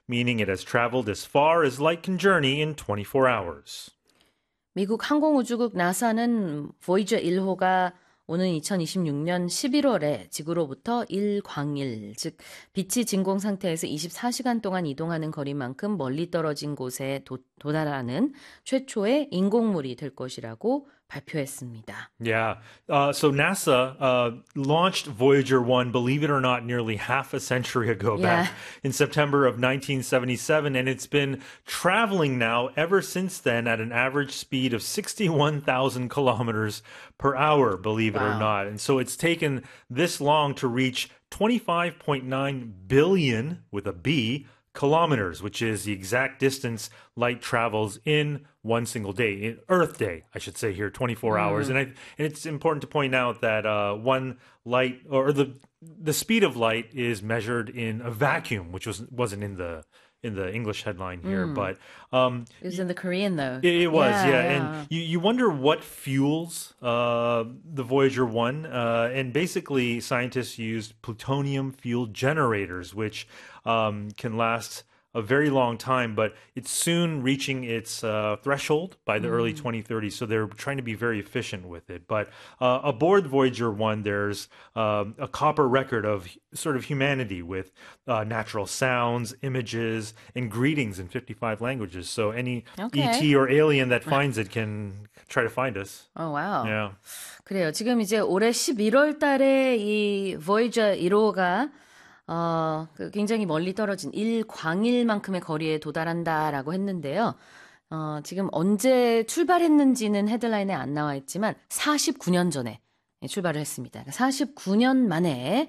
meaning it has traveled as far as light can journey in 24 hours. 미국 항공우주국 나사는 보이저 1호가 오는 2026년 11월에 지구로부터 일광일, 즉 빛이 진공 상태에서 24시간 동안 이동하는 거리만큼 멀리 떨어진 곳에 도달하는 최초의 인공물이 될 것이라고 발표했습니다. Yeah. So NASA launched Voyager 1, believe it or not, nearly half a century ago, back in September of 1977. And it's been traveling now ever since then at an average speed of 61,000 kilometers per hour, believe it or not. And so it's taken this long to reach 25.9 billion, with a B, kilometers, which is the exact distance light travels in one single day, Earth Day, I should say here, 24 hours. And it's important to point out that one light, or the speed of light, is measured in a vacuum, which wasn't in the English headline here, but it was in the Korean though. It was, yeah. And you wonder what fuels the Voyager 1, and basically scientists used plutonium-fueled generators, which can last a very long time, but it's soon reaching its threshold by the early 2030s, so they're trying to be very efficient with it. But aboard Voyager 1, there's a copper record of sort of humanity with natural sounds, images, and greetings in 55 languages. So any ET or alien that finds it can try to find us. Oh, wow. Yeah. 그래요. 지금 이제 올해 11월 달에 이 Voyager 1호가 굉장히 멀리 떨어진 일광일만큼의 거리에 도달한다라고 했는데요. 지금 언제 출발했는지는 헤드라인에 안 나와 있지만 49년 전에 출발을 했습니다. 49년 만에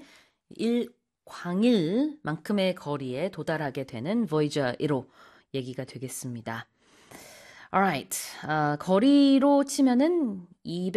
일광일만큼의 거리에 도달하게 되는 Voyager 1호 얘기가 되겠습니다. Alright, 거리로 치면은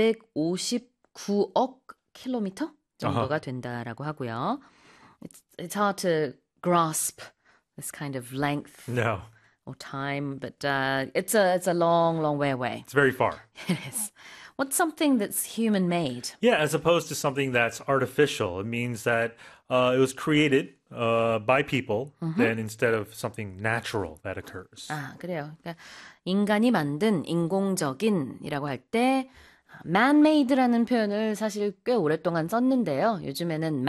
259억 킬로미터 정도가 된다라고 하고요. It's hard to grasp this kind of length or time, but it's a long, long way away. It's very far. It is. What's something that's human-made? Yeah, as opposed to something that's artificial. It means that it was created by people, then instead of something natural that occurs. 아, 그래요. 그러니까 인간이 만든 인공적인이라고 할 때 man-made라는 표현을 사실 꽤 오랫동안 썼는데요. 요즘에는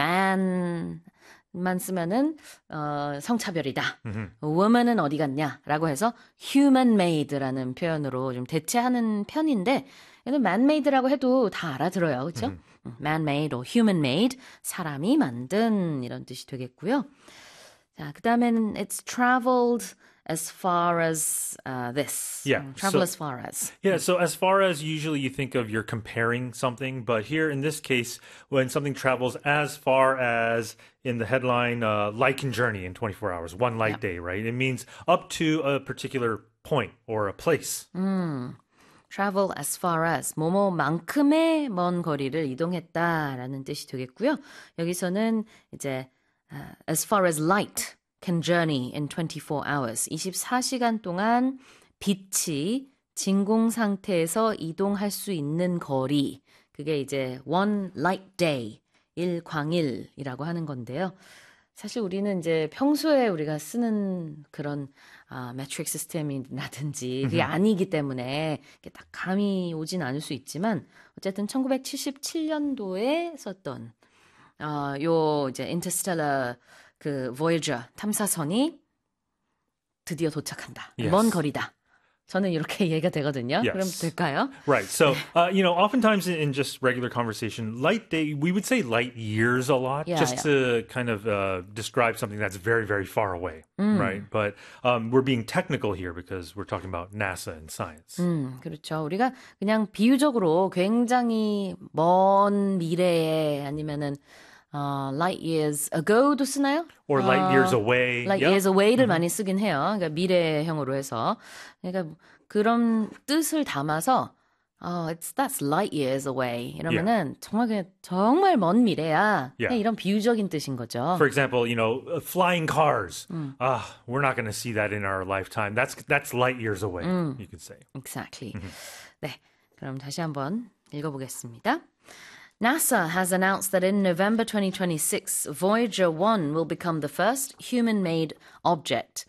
man만 쓰면은 성차별이다. woman은 어디 갔냐라고 해서 human-made라는 표현으로 좀 대체하는 편인데 얘는 man-made라고 해도 다 알아들어요. 그렇죠? man-made or human-made, 사람이 만든 이런 뜻이 되겠고요. 자, 그다음에는 it's traveled as far as this. Yeah. Travel as far as. Yeah, so as far as, usually you think of you're comparing something, but here in this case, when something travels as far as, in the headline, light can journey in 24 hours, one light day, right? It means up to a particular point or a place. Travel as far as, 뭐뭐만큼의 먼 거리를 이동했다라는 뜻이 되겠고요. 여기서는 이제 as far as light can journey in 24 hours. 24시간 동안 빛이 진공 상태에서 이동할 수 있는 거리. 그게 이제 one light day, 일광일이라고 하는 건데요. 사실 우리는 이제 평소에 우리가 쓰는 그런 metric 시스템이라든지 그게 아니기 때문에 딱 감이 오진 않을 수 있지만 어쨌든 1977년도에 썼던 요 이제 인터스텔라 그 Voyager 탐사선이 드디어 도착한다. Yes. 먼 거리다. 저는 이렇게 이해가 되거든요. Yes. 그럼 될까요? Right. So, oftentimes in just regular conversation, light day, we would say light years a lot, to kind of describe something that's very, very far away, right? But we're being technical here because we're talking about NASA and science. 그렇죠. 우리가 그냥 비유적으로 굉장히 먼 미래에 아니면은 light years ago도 쓰나요? Or light years away. Light years away를 많이 쓰긴 해요. 그러니까 미래형으로 해서. 그러니까 그런 뜻을 담아서 that's light years away. 이러면은 정말 먼 미래야. 그냥 이런 비유적인 뜻인 거죠. For example, flying cars. We're not going to see that in our lifetime. That's light years away, you could say. Exactly. 네, 그럼 다시 한번 읽어보겠습니다. NASA has announced that in November 2026, Voyager 1 will become the first human-made object